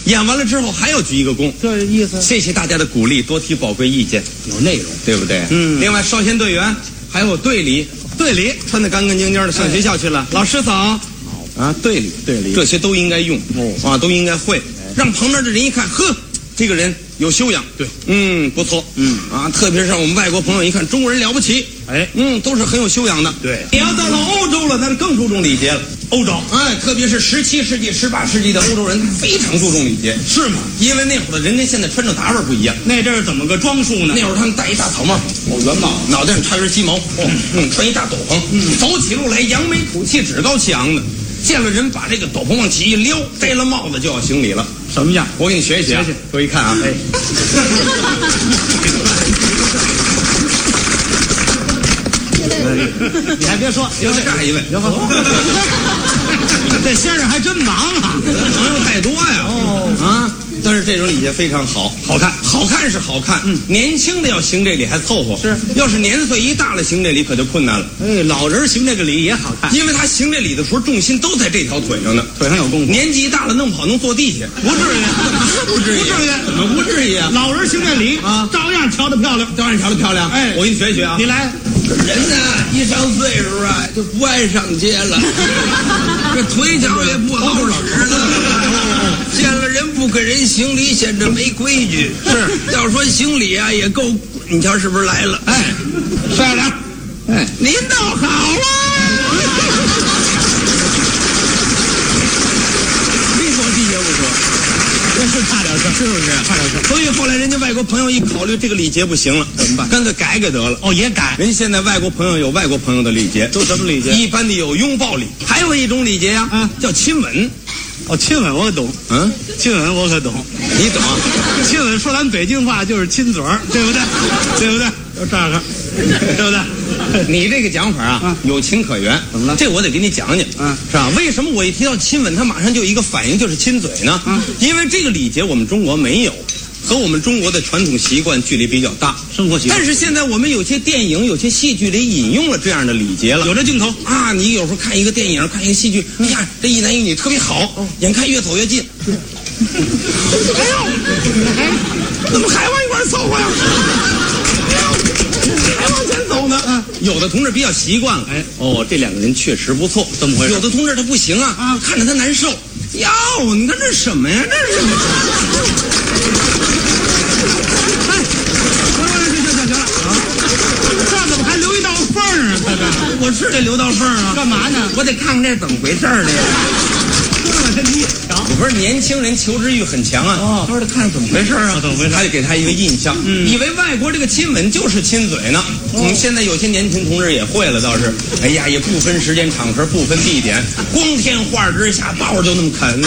演完了之后还要鞠一个躬， 这意思谢谢大家的鼓励，多提宝贵意见， 有内容。 对不对？另外少先队员还有队里，穿得干干净净的上学校去了，老师早。啊，队里，这些都应该用都应该会，让旁边的人一看，呵，这个人有修养，对，不错，特别是让我们外国朋友一看，中国人了不起，都是很有修养的，对。你要到了欧洲了，那就更注重礼节了。欧洲，特别是17世纪、18世纪的欧洲人非常注重礼节，是吗？因为那会儿的人跟现在穿着打扮不一样。 那阵儿怎么个装束呢？ 那会儿他们戴一大草帽，圆帽，脑袋上插根鸡毛，穿一大斗篷，走起路来扬眉吐气，趾高气扬的。见了人把这个斗篷往起一撩，摘了帽子就要行礼了。 什么样？ 我给你学一学，注意看啊！ 你还别说， 又下一位， 这先生还真忙啊， 朋友太多呀。但是这种礼节非常好，好看是好看，年轻的要行这礼还凑合，是，要是年岁一大了行这礼可就困难了。 老人行这个礼也好看， 因为他行这礼的时候重心都在这条腿上呢， 腿上有功夫。 年纪一大了弄不好能坐地下，不至于，怎么不至于啊？ 老人行这礼照样调得漂亮， 我给你学一学啊， 你来。 人呢，一上岁数啊，就不爱上街了，这腿脚也不好使了。见了人不跟人行礼，显着没规矩。是，要说行礼啊，也够。你瞧是不是来了？ 帅了。 您倒好了。没说地下不说。 是差点事，是不是？差点事。 所以后来人家外国朋友一考虑这个礼节不行了，怎么办？干脆改得了。 也改。 人家现在外国朋友有外国朋友的礼节， 都什么礼节？ 一般的有拥抱礼，还有一种礼节呀，叫亲吻。 亲吻我可懂。亲吻我可懂。 你懂？ 亲吻说咱北京话就是亲嘴儿，对不对？对不对？就这个，对不对？ 你这个讲法啊，有情可原。 怎么了？ 这我得给你讲讲，是吧？为什么我一提到亲吻，他马上就有一个反应，就是亲嘴呢？因为这个礼节我们中国没有，和我们中国的传统习惯距离比较大， 生活习惯。 但是现在我们有些电影、有些戏剧里引用了这样的礼节了， 有这镜头啊！你有时候看一个电影、看一个戏剧，你看这一男一女特别好，眼看越走越近。哎呦，怎么还往一块凑合呀？还往前走呢？有的同志比较习惯了，这两个人确实不错， 怎么回事？ 有的同志他不行啊，看着他难受。哟，你看这什么呀？这是。行了， 这怎么还留一道缝啊？ 我是得留道缝啊。 干嘛呢？ 我得看看这是怎么回事的呀。不是年轻人求知欲很强啊，他说得看怎么回事啊，还得给他一个印象，以为外国这个亲吻就是亲嘴呢。现在有些年轻同志也会了，倒是，也不分时间场合，不分地点，光天化日之下，抱就那么啃呢。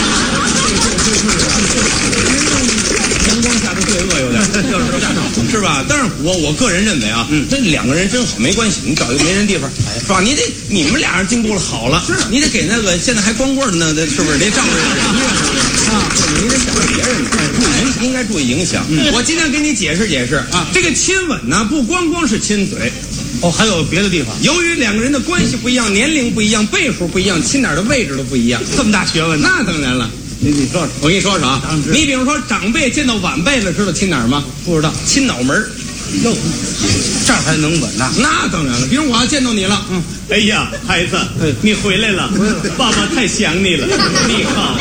阳光下的罪恶有点，是吧？但是我个人认为啊，这两个人真好，没关系，你找一个没人地方，是吧？你们俩人进步了，好了，你得给那个现在还光棍呢，是不是得照顾人啊？你得想着别人，应该注意影响。我今天给你解释解释啊，这个亲吻呢，不光是亲嘴。 还有别的地方。 由于两个人的关系不一样，年龄不一样，辈数不一样，亲哪儿的位置都不一样， 这么大学问呢？ 那当然了。你说说，我跟你说说啊，你比如说长辈见到晚辈了，知道亲哪儿吗？ 不知道， 亲脑门儿。 哟，这儿还能吻呐？ 那当然了。比如我要见到你了， 哎呀，孩子，你回来了，爸爸太想你了，你好。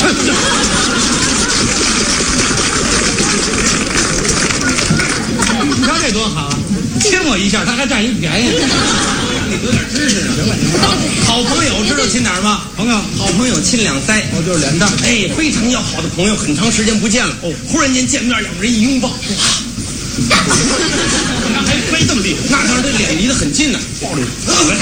你瞧这多好啊！亲我一下，他还占一便宜。 你有点知识啊！好朋友知道亲哪儿吗？好朋友亲两腮， 就是脸蛋。 非常要好的朋友，很长时间不见了，忽然间见面，两个人一拥抱， 还飞这么厉害？ 那当然，这脸离得很近呢，抱着，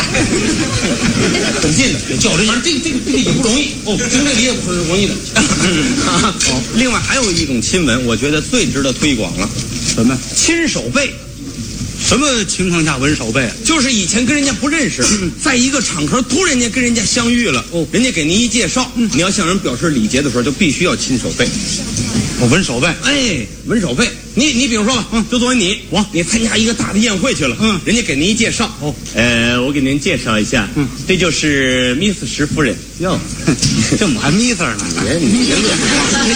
很近的，叫这玩意儿，这个也不容易行这礼也不是容易的。另外还有一种亲吻，我觉得最值得推广了， 什么？ 亲手背。 什么情况下吻手背啊？ 就是以前跟人家不认识，在一个场合突然间跟人家相遇了，人家给您一介绍，你要向人表示礼节的时候，就必须要亲手背。 吻手背， 吻手背。你比如说吧，就作为你参加一个大的宴会去了，人家给您一介绍， 我给您介绍一下，这就是Miss 石夫人。 哟，这怎么还咪字呢？ 你别乐。